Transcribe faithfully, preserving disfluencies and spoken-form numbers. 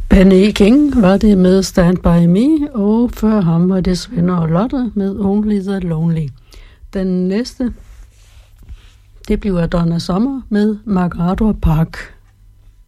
Benny King var det med Stand By Me, og før ham var det Svend og Lotte med Only the Lonely. Den næste, det bliver Donna Summer med MacArthur Park.